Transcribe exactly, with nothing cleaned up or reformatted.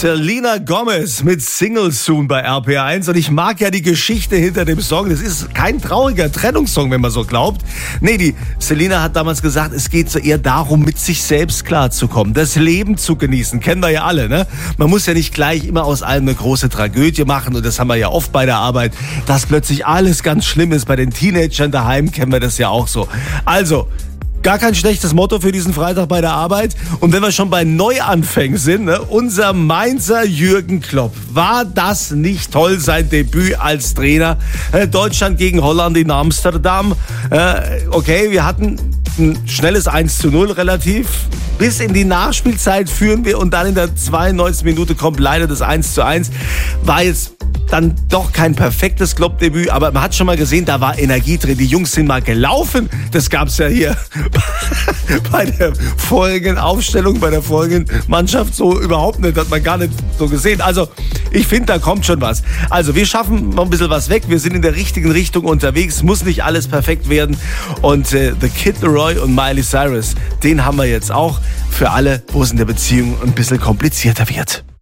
Selena Gomez mit Single Soon bei R P eins. Und ich mag ja die Geschichte hinter dem Song. Das ist kein trauriger Trennungssong, wenn man so glaubt. Nee, die Selena hat damals gesagt, es geht so eher darum, mit sich selbst klarzukommen, das Leben zu genießen. Kennen wir ja alle, ne? Man muss ja nicht gleich immer aus allem eine große Tragödie machen. Und das haben wir ja oft bei der Arbeit, dass plötzlich alles ganz schlimm ist. Bei den Teenagern daheim kennen wir das ja auch so. Also, gar kein schlechtes Motto für diesen Freitag bei der Arbeit. Und wenn wir schon bei Neuanfängen sind, ne, unser Mainzer Jürgen Klopp, war das nicht toll, sein Debüt als Trainer? Äh, Deutschland gegen Holland in Amsterdam. Äh, okay, wir hatten ein schnelles eins zu null relativ. Bis in die Nachspielzeit führen wir und dann in der zweiundneunzigsten Minute kommt leider das eins zu eins. War jetzt dann doch kein perfektes Klopp-Debüt, aber man hat schon mal gesehen, da war Energie drin. Die Jungs sind mal gelaufen. Das gab's ja hier bei der vorigen Aufstellung, bei der vorigen Mannschaft so überhaupt nicht. Hat man gar nicht so gesehen. Also ich finde, da kommt schon was. Also wir schaffen noch ein bisschen was weg. Wir sind in der richtigen Richtung unterwegs. Muss nicht alles perfekt werden. Und äh, The Kid Laroi und Miley Cyrus, den haben wir jetzt auch für alle, wo es in der Beziehung ein bisschen komplizierter wird.